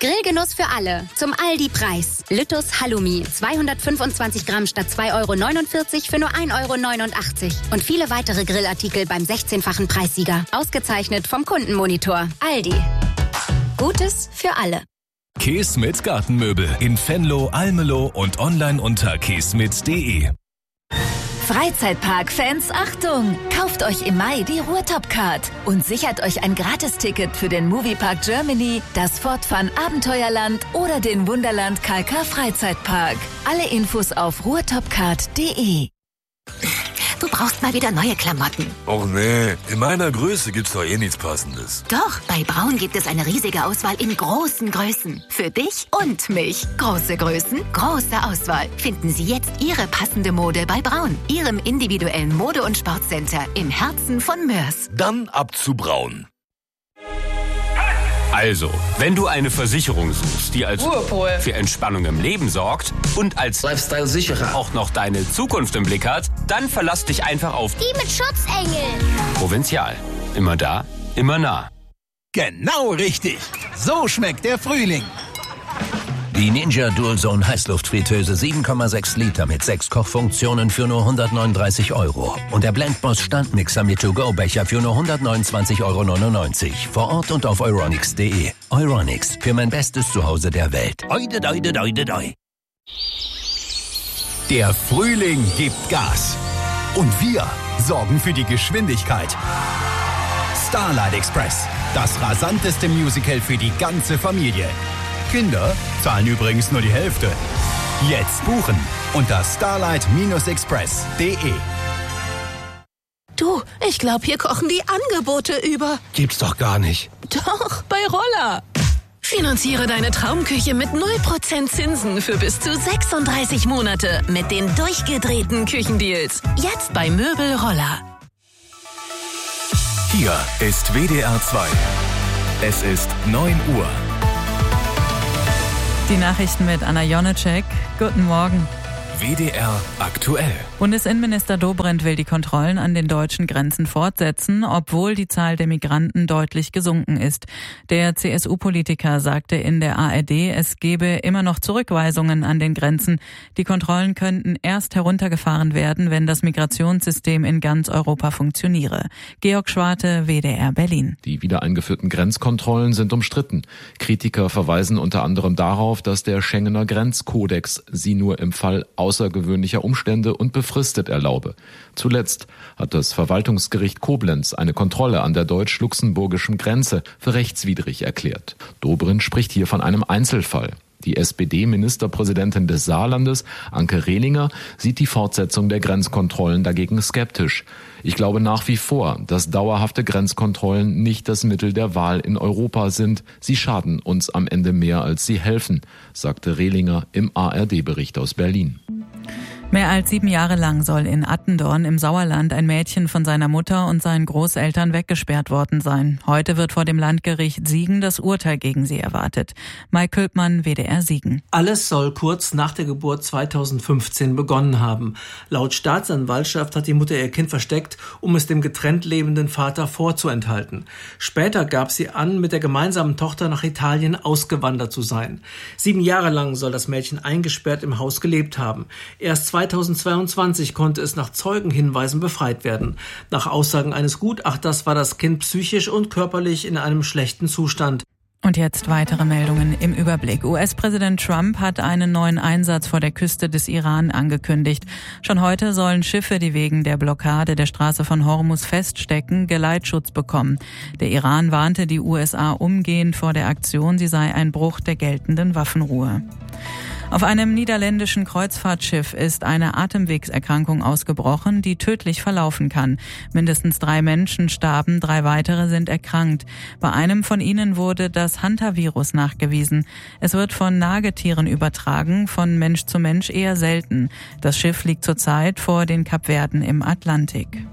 Grillgenuss für alle. Zum Aldi-Preis. Lüttus Halloumi. 225 Gramm statt 2,49 € für nur 1,89 € Und viele weitere Grillartikel beim 16-fachen Preissieger. Ausgezeichnet vom Kundenmonitor. Aldi. Gutes für alle. Keesmit Gartenmöbel in Venlo, Almelo und online unter keesmit.de. Freizeitpark-Fans, Achtung! Kauft euch im Mai die Ruhrtop-Card und sichert euch ein Gratisticket für den Moviepark Germany, das Fortfun Abenteuerland oder den Wunderland Kalkar Freizeitpark. Alle Infos auf ruhrtopcard.de. Du brauchst mal wieder neue Klamotten. Och nee, in meiner Größe gibt's doch eh nichts Passendes. Doch, bei Braun gibt es eine riesige Auswahl in großen Größen. Für dich und mich. Große Größen, große Auswahl. Finden Sie jetzt Ihre passende Mode bei Braun. Ihrem individuellen Mode- und Sportcenter im Herzen von Mörs. Dann ab zu Braun. Also, wenn du eine Versicherung suchst, die als für Entspannung im Leben sorgt und als Lifestyle-Sicherer auch noch deine Zukunft im Blick hat, dann verlass dich einfach auf die mit Schutzengel. Provinzial. Immer da, immer nah. Genau richtig. So schmeckt der Frühling. Die Ninja Dual Zone Heißluftfritteuse 7,6 Liter mit 6 Kochfunktionen für nur 139 € und der Blendboss Standmixer mit To-Go-Becher für nur 129,99 € vor Ort und auf euronics.de. Euronics, für mein bestes Zuhause der Welt. Oide, doide, doide, doi. Der Frühling gibt Gas. Und wir sorgen für die Geschwindigkeit. Starlight Express, das rasanteste Musical für die ganze Familie. Kinder zahlen übrigens nur die Hälfte. Jetzt buchen unter starlight-express.de. Du, ich glaube, hier kochen die Angebote über. Gibt's doch gar nicht. Doch, bei Roller. Finanziere deine Traumküche mit 0% Zinsen für bis zu 36 Monate mit den durchgedrehten Küchendeals. Jetzt bei Möbel Roller. Hier ist WDR 2. Es ist 9 Uhr. Die Nachrichten mit Anna Jonecek. Guten Morgen. WDR aktuell. Bundesinnenminister Dobrindt will die Kontrollen an den deutschen Grenzen fortsetzen, obwohl die Zahl der Migranten deutlich gesunken ist. Der CSU-Politiker sagte in der ARD, es gebe immer noch Zurückweisungen an den Grenzen. Die Kontrollen könnten erst heruntergefahren werden, wenn das Migrationssystem in ganz Europa funktioniere. Georg Schwarte, WDR Berlin. Die wieder eingeführten Grenzkontrollen sind umstritten. Kritiker verweisen unter anderem darauf, dass der Schengener Grenzkodex sie nur im Fall außergewöhnlicher Umstände und befristet erlaube. Zuletzt hat das Verwaltungsgericht Koblenz eine Kontrolle an der deutsch-luxemburgischen Grenze für rechtswidrig erklärt. Dobrindt spricht hier von einem Einzelfall. Die SPD-Ministerpräsidentin des Saarlandes, Anke Rehlinger, sieht die Fortsetzung der Grenzkontrollen dagegen skeptisch. Ich glaube nach wie vor, dass dauerhafte Grenzkontrollen nicht das Mittel der Wahl in Europa sind. Sie schaden uns am Ende mehr, als sie helfen, sagte Rehlinger im ARD-Bericht aus Berlin. Mehr als 7 Jahre lang soll in Attendorn im Sauerland ein Mädchen von seiner Mutter und seinen Großeltern weggesperrt worden sein. Heute wird vor dem Landgericht Siegen das Urteil gegen sie erwartet. Mike Külpmann, WDR Siegen. Alles soll kurz nach der Geburt 2015 begonnen haben. Laut Staatsanwaltschaft hat die Mutter ihr Kind versteckt, um es dem getrennt lebenden Vater vorzuenthalten. Später gab sie an, mit der gemeinsamen Tochter nach Italien ausgewandert zu sein. 7 Jahre lang soll das Mädchen eingesperrt im Haus gelebt haben. Erst 2022 konnte es nach Zeugenhinweisen befreit werden. Nach Aussagen eines Gutachters war das Kind psychisch und körperlich in einem schlechten Zustand. Und jetzt weitere Meldungen im Überblick. US-Präsident Trump hat einen neuen Einsatz vor der Küste des Iran angekündigt. Schon heute sollen Schiffe, die wegen der Blockade der Straße von Hormuz feststecken, Geleitschutz bekommen. Der Iran warnte die USA umgehend vor der Aktion, sie sei ein Bruch der geltenden Waffenruhe. Auf einem niederländischen Kreuzfahrtschiff ist eine Atemwegserkrankung ausgebrochen, die tödlich verlaufen kann. Mindestens 3 Menschen starben, 3 weitere sind erkrankt. Bei einem von ihnen wurde das Hantavirus nachgewiesen. Es wird von Nagetieren übertragen, von Mensch zu Mensch eher selten. Das Schiff liegt zurzeit vor den Kapverden im Atlantik.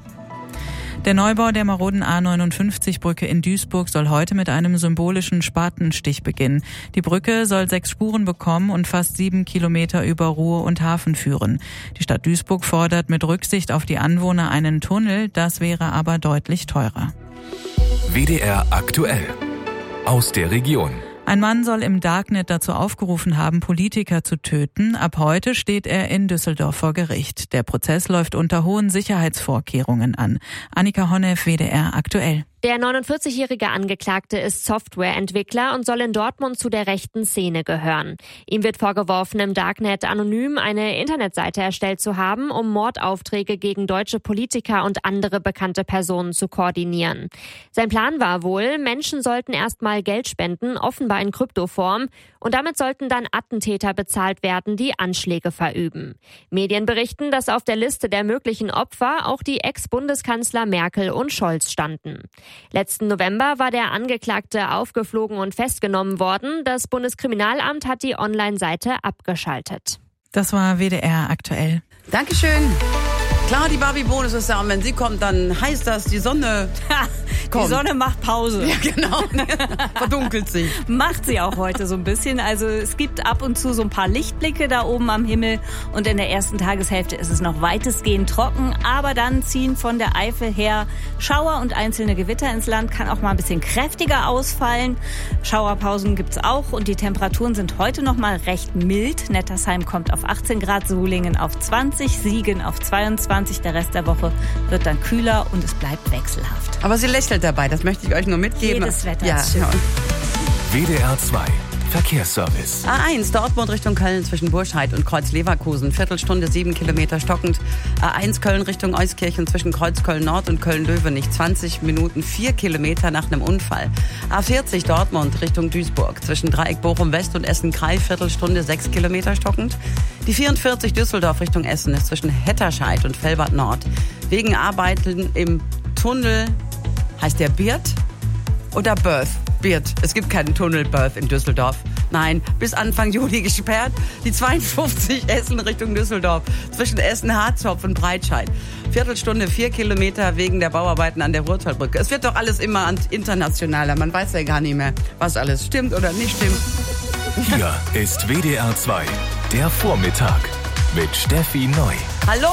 Der Neubau der maroden A59-Brücke in Duisburg soll heute mit einem symbolischen Spatenstich beginnen. Die Brücke soll 6 Spuren bekommen und fast 7 Kilometer über Ruhr und Hafen führen. Die Stadt Duisburg fordert mit Rücksicht auf die Anwohner einen Tunnel, das wäre aber deutlich teurer. WDR aktuell. Aus der Region. Ein Mann soll im Darknet dazu aufgerufen haben, Politiker zu töten. Ab heute steht er in Düsseldorf vor Gericht. Der Prozess läuft unter hohen Sicherheitsvorkehrungen an. Annika Honneff, WDR aktuell. Der 49-jährige Angeklagte ist Softwareentwickler und soll in Dortmund zu der rechten Szene gehören. Ihm wird vorgeworfen, im Darknet anonym eine Internetseite erstellt zu haben, um Mordaufträge gegen deutsche Politiker und andere bekannte Personen zu koordinieren. Sein Plan war wohl, Menschen sollten erstmal Geld spenden, offenbar in Kryptoform, und damit sollten dann Attentäter bezahlt werden, die Anschläge verüben. Medien berichten, dass auf der Liste der möglichen Opfer auch die Ex-Bundeskanzler Merkel und Scholz standen. Letzten November war der Angeklagte aufgeflogen und festgenommen worden. Das Bundeskriminalamt hat die Online-Seite abgeschaltet. Das war WDR aktuell. Dankeschön. Klar, die Barbie-Bonus ist da und wenn sie kommt, dann heißt das, die Sonne kommt. Die Sonne macht Pause. Ja, genau. Verdunkelt sich. Macht sie auch heute so ein bisschen. Also es gibt ab und zu so ein paar Lichtblicke da oben am Himmel und in der ersten Tageshälfte ist es noch weitestgehend trocken, aber dann ziehen von der Eifel her Schauer und einzelne Gewitter ins Land, kann auch mal ein bisschen kräftiger ausfallen. Schauerpausen gibt's auch und die Temperaturen sind heute noch mal recht mild. Nettersheim kommt auf 18 Grad, Solingen auf 20, Siegen auf 22. Der Rest der Woche wird dann kühler und es bleibt wechselhaft. Aber sie lächelt dabei, das möchte ich euch nur mitgeben. Jedes Wetter ist schön. WDR 2 Verkehrsservice. A1 Dortmund Richtung Köln zwischen Burscheid und Kreuz-Leverkusen. Viertelstunde 7 Kilometer stockend. A1 Köln Richtung Euskirchen zwischen Kreuzköln Nord und Köln-Löwenich. 20 Minuten 4 Kilometer nach einem Unfall. A40 Dortmund Richtung Duisburg zwischen Dreieck Bochum West und Essen-Krei. Viertelstunde 6 Kilometer stockend. Die 44 Düsseldorf Richtung Essen ist zwischen Hetterscheid und Velbert Nord. Wegen Arbeiten im Tunnel, heißt der Birth oder Birth? Birth. Es gibt keinen Tunnel Birth in Düsseldorf. Nein, bis Anfang Juli gesperrt. Die 52 Essen Richtung Düsseldorf zwischen Essen-Harzopf und Breitscheid. Viertelstunde 4 Kilometer wegen der Bauarbeiten an der Ruhrtalbrücke. Es wird doch alles immer internationaler. Man weiß ja gar nicht mehr, was alles stimmt oder nicht stimmt. Hier ist WDR 2, der Vormittag mit Steffi Neu. Hallo!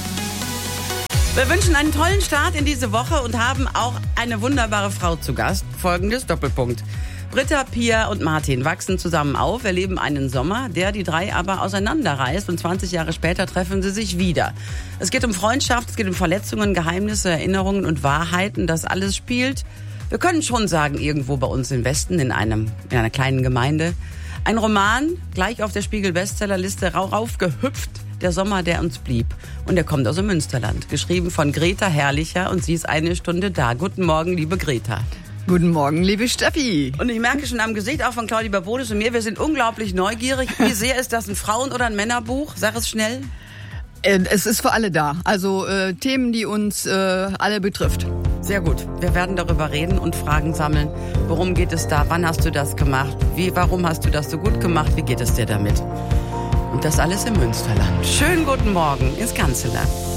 Wir wünschen einen tollen Start in diese Woche und haben auch eine wunderbare Frau zu Gast. Folgendes Doppelpunkt. Britta, Pia und Martin wachsen zusammen auf, erleben einen Sommer, der die drei aber auseinanderreißt und 20 Jahre später treffen sie sich wieder. Es geht um Freundschaft, es geht um Verletzungen, Geheimnisse, Erinnerungen und Wahrheiten, das alles spielt. Wir können schon sagen, irgendwo bei uns im Westen, in einer kleinen Gemeinde. Ein Roman, gleich auf der Spiegel-Bestsellerliste raufgehüpft, Der Sommer, der uns blieb. Und er kommt aus dem Münsterland. Geschrieben von Greta Herrlicher und sie ist eine Stunde da. Guten Morgen, liebe Greta. Guten Morgen, liebe Steffi. Und ich merke schon am Gesicht auch von Claudia Barbodes und mir, wir sind unglaublich neugierig. Wie sehr ist das ein Frauen- oder ein Männerbuch? Sag es schnell. Es ist für alle da. Also Themen, die uns alle betrifft. Sehr gut. Wir werden darüber reden und Fragen sammeln. Worum geht es da? Wann hast du das gemacht? Warum hast du das so gut gemacht? Wie geht es dir damit? Und das alles im Münsterland. Schönen guten Morgen ins ganze Land.